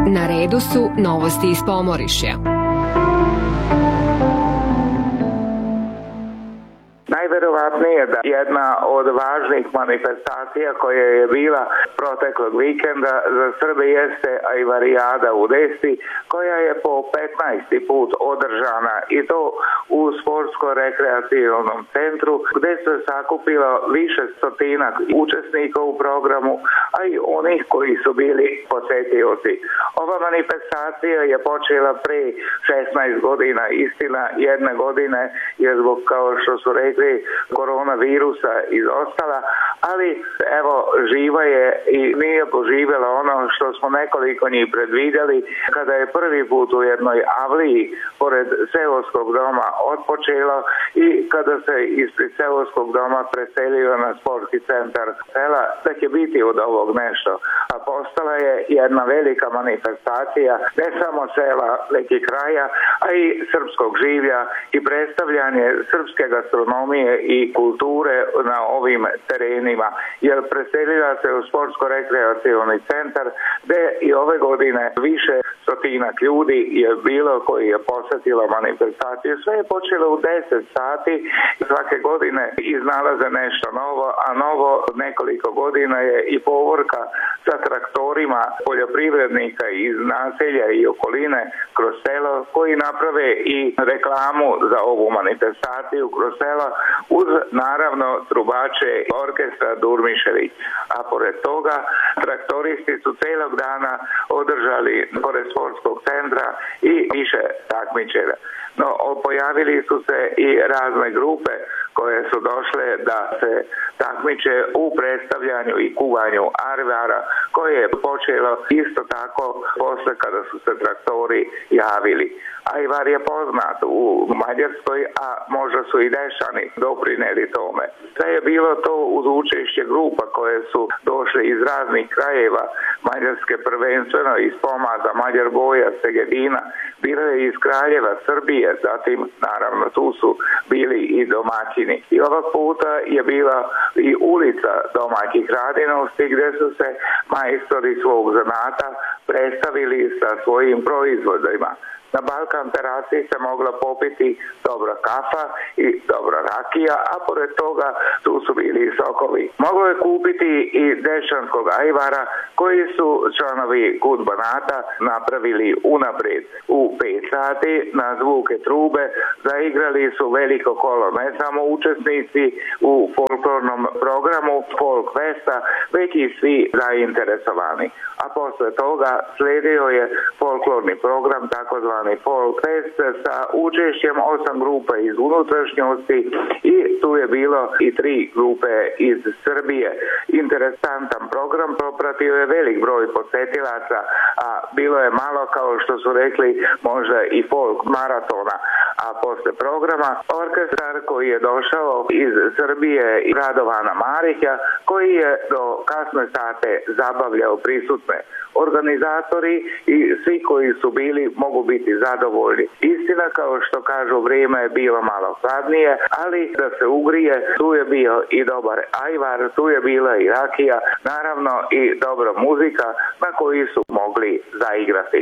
Na redu su novosti iz Pomorišja. Najverovatnije da jedna od važnih manifestacija koja je bila proteklog vikenda za Srbe jeste Ajvarijada u Desi, koja je po 15. put održana i to u sportsko-rekreativnom centru, gdje se sakupilo više stotina učesnika u programu, a i onih koji su bili posetioci. Ova manifestacija je počela pre 16 godina, istina jedne godine je zbog, kao što su rekli, koronavirusa izostala, ali evo živa je i nije poživjela ono što smo nekoliko njih predvidjeli kada je prvi put u jednoj avliji pored seoskog doma otpočelo i kada se ispred seoskog doma preselio na sportski centar sela, da će biti od ovog nešto. A postala je jedna velika manifestacija ne samo sela, već i kraja, a i srpskog življa i predstavljanje srpske gastronomije i kulture na ovim terenima, jer preselila se u sportsko-rekreacioni centar gdje i ove godine više stotinak ljudi je bilo koji je posjetilo manifestaciju. Sve je počelo u 10 sati, svake godine iznalaze nešto novo, a novo nekoliko godina je i povorka sa traktorima poljoprivrednika iz naselja i okoline kroz selo koji naprave i reklamu za ovu manifestaciju kroz selo uz naravno trubače orkestra Durmišević. A pored toga traktoristi su celog dana održali pored sportskog centra i više takmičenja. No, pojavili su se i razne grupe koje su došle da se takmiče u predstavljanju i kuvanju arvara, koje je počelo isto tako posle kada su se traktori javili. Ajvar je poznat u Mađarskoj, a možda su i Dešani doprineli tome. Sve je bilo to uz učešće grupa koje su došle iz raznih krajeva Mađarske, prvenstveno iz Pomaza, Mađar Boja, Segedina, bilo je iz Kraljeva, Srbije, zatim naravno tu su bili i domaćini. I ovog puta je bila i ulica domaćih radinosti gdje su se majstori svog zanata predstavili sa svojim proizvodima. Na Balkan terasi se mogla popiti dobra kafa i dobra rakija, a pored toga tu su bili i sokovi. Moglo je kupiti i dešanskog ajvara koji su članovi KUD Banata napravili unaprijed. U 5 sati na zvuke trube zaigrali su veliko kolo, ne samo učesnici u folklornom programu Folk Festa, već i svi zainteresovani. A posle toga slijedio je folklorni program takozvani Folk Fest sa učešćem 8 grupa iz unutrašnjosti i tu je bilo i 3 grupe iz Srbije. Interesantan program, propratio je velik broj posetilaca, a bilo je malo, kao što su rekli, možda i folk maratona. A posle programa orkestar koji je došao iz Srbije i Radovana Marića, koji je do kasne sate zabavljao prisutne. Organizatori i svi koji su bili mogu biti zadovoljni. Istina, kao što kažu, vrijeme je bilo malo hladnije, ali da se ugrije, tu je bio i dobar ajvar, tu je bila i rakija, naravno i dobra muzika na koju su mogli zaigrati.